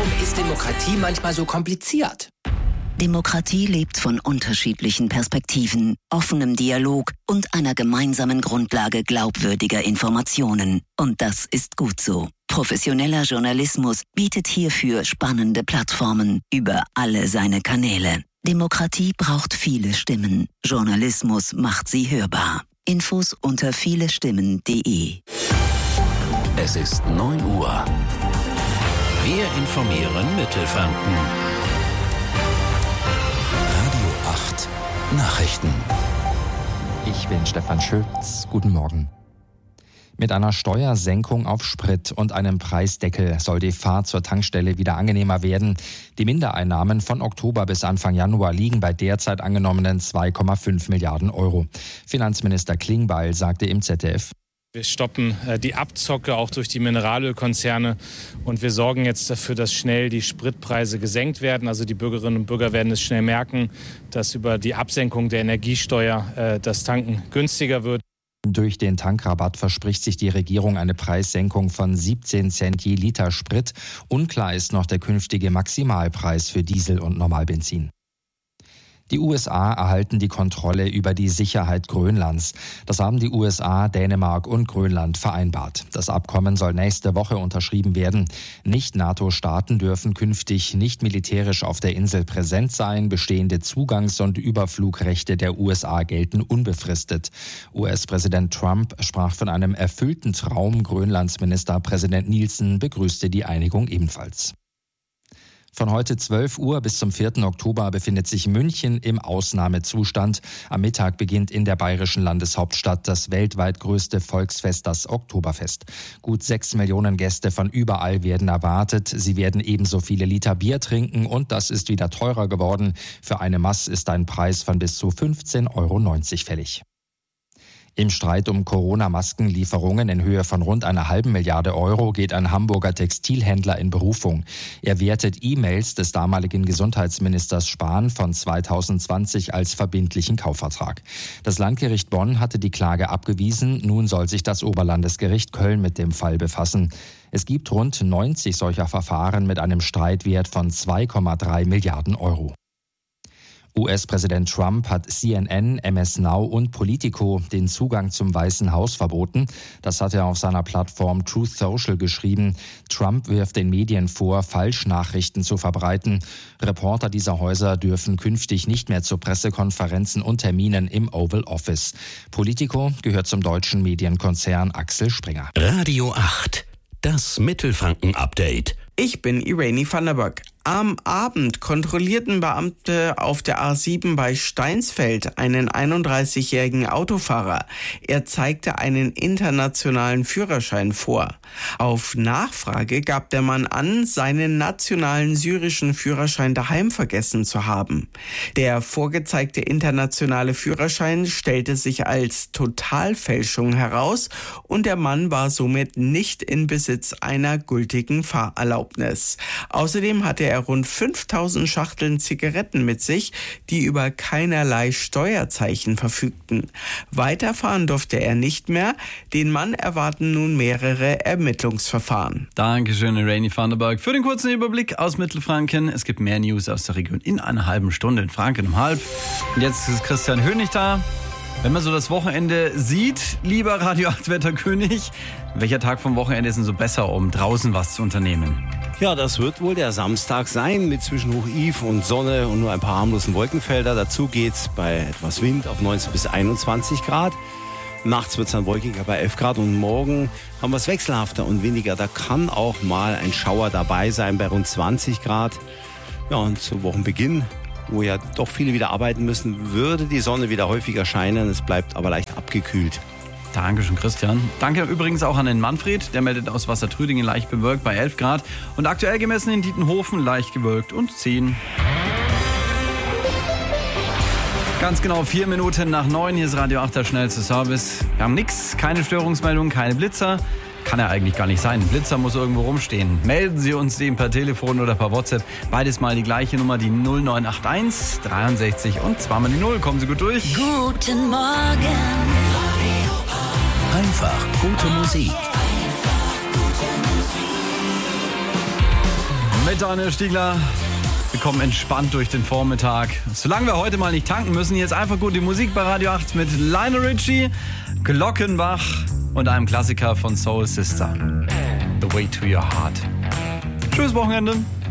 Warum ist Demokratie manchmal so kompliziert? Demokratie lebt von unterschiedlichen Perspektiven, offenem Dialog und einer gemeinsamen Grundlage glaubwürdiger Informationen. Und das ist gut so. Professioneller Journalismus bietet hierfür spannende Plattformen über alle seine Kanäle. Demokratie braucht viele Stimmen. Journalismus macht sie hörbar. Infos unter vielestimmen.de. Es ist 9 Uhr. Wir informieren Mittelfranken. Radio 8 Nachrichten. Ich bin Stefan Schütz. Guten Morgen. Mit einer Steuersenkung auf Sprit und einem Preisdeckel soll die Fahrt zur Tankstelle wieder angenehmer werden. Die Mindereinnahmen von Oktober bis Anfang Januar liegen bei derzeit angenommenen 2,5 Milliarden Euro. Finanzminister Klingbeil sagte im ZDF: Wir stoppen die Abzocke auch durch die Mineralölkonzerne und wir sorgen jetzt dafür, dass schnell die Spritpreise gesenkt werden. Also die Bürgerinnen und Bürger werden es schnell merken, dass über die Absenkung der Energiesteuer das Tanken günstiger wird. Durch den Tankrabatt verspricht sich die Regierung eine Preissenkung von 17 Cent je Liter Sprit. Unklar ist noch der künftige Maximalpreis für Diesel und Normalbenzin. Die USA erhalten die Kontrolle über die Sicherheit Grönlands. Das haben die USA, Dänemark und Grönland vereinbart. Das Abkommen soll nächste Woche unterschrieben werden. Nicht-NATO-Staaten dürfen künftig nicht militärisch auf der Insel präsent sein. Bestehende Zugangs- und Überflugrechte der USA gelten unbefristet. US-Präsident Trump sprach von einem erfüllten Traum. Grönlands Ministerpräsident Nielsen begrüßte die Einigung ebenfalls. Von heute 12 Uhr bis zum 4. Oktober befindet sich München im Ausnahmezustand. Am Mittag beginnt in der bayerischen Landeshauptstadt das weltweit größte Volksfest, das Oktoberfest. Gut 6 Millionen Gäste von überall werden erwartet. Sie werden ebenso viele Liter Bier trinken und das ist wieder teurer geworden. Für eine Maß ist ein Preis von bis zu 15,90 € fällig. Im Streit um Corona-Maskenlieferungen in Höhe von rund einer halben Milliarde Euro geht ein Hamburger Textilhändler in Berufung. Er wertet E-Mails des damaligen Gesundheitsministers Spahn von 2020 als verbindlichen Kaufvertrag. Das Landgericht Bonn hatte die Klage abgewiesen. Nun soll sich das Oberlandesgericht Köln mit dem Fall befassen. Es gibt rund 90 solcher Verfahren mit einem Streitwert von 2,3 Milliarden Euro. US-Präsident Trump hat CNN, MS Now und Politico den Zugang zum Weißen Haus verboten. Das hat er auf seiner Plattform Truth Social geschrieben. Trump wirft den Medien vor, Falschnachrichten zu verbreiten. Reporter dieser Häuser dürfen künftig nicht mehr zu Pressekonferenzen und Terminen im Oval Office. Politico gehört zum deutschen Medienkonzern Axel Springer. Radio 8, das Mittelfranken-Update. Ich bin Irene van der Böck. Am Abend kontrollierten Beamte auf der A7 bei Steinsfeld einen 31-jährigen Autofahrer. Er zeigte einen internationalen Führerschein vor. Auf Nachfrage gab der Mann an, seinen nationalen syrischen Führerschein daheim vergessen zu haben. Der vorgezeigte internationale Führerschein stellte sich als Totalfälschung heraus und der Mann war somit nicht in Besitz einer gültigen Fahrerlaubnis. Außerdem hatte er rund 5000 Schachteln Zigaretten mit sich, die über keinerlei Steuerzeichen verfügten. Weiterfahren durfte er nicht mehr. Den Mann erwarten nun mehrere Ermittlungsverfahren. Dankeschön, Irene van der Berg, für den kurzen Überblick aus Mittelfranken. Es gibt mehr News aus der Region in einer halben Stunde in Franken um halb. Und jetzt ist Christian Hönig da. Wenn man so das Wochenende sieht, lieber Radio 8 Wetterkönig, welcher Tag vom Wochenende ist denn so besser, um draußen was zu unternehmen? Ja, das wird wohl der Samstag sein mit Zwischenhoch Yves und Sonne und nur ein paar harmlosen Wolkenfelder. Dazu geht's bei etwas Wind auf 19 bis 21 Grad. Nachts wird es dann wolkiger bei 11 Grad und morgen haben wir es wechselhafter und windiger. Da kann auch mal ein Schauer dabei sein bei rund 20 Grad. Ja, und zu Wochenbeginn, wo ja doch viele wieder arbeiten müssen, würde die Sonne wieder häufiger scheinen. Es bleibt aber leicht abgekühlt. Dankeschön, Christian. Danke übrigens auch an den Manfred, der meldet aus Wassertrüdingen leicht bewölkt bei 11 Grad und aktuell gemessen in Dietenhofen leicht gewölkt und 10. Ganz genau 4 Minuten nach 9, hier ist Radio 8 der schnellste Service. Wir haben nichts, keine Störungsmeldung, keine Blitzer. Kann ja eigentlich gar nicht sein. Ein Blitzer muss irgendwo rumstehen. Melden Sie uns den per Telefon oder per WhatsApp. Beides mal die gleiche Nummer, die 0981 63 und zweimal die 0. Kommen Sie gut durch. Guten Morgen. Einfach gute Musik. mit Daniel Stiegler. Wir kommen entspannt durch den Vormittag. Solange wir heute mal nicht tanken müssen, jetzt einfach gut die Musik bei Radio 8 mit Lionel Richie, Glockenbach und einem Klassiker von Soul Sister, The Way to Your Heart. Tschüss Wochenende.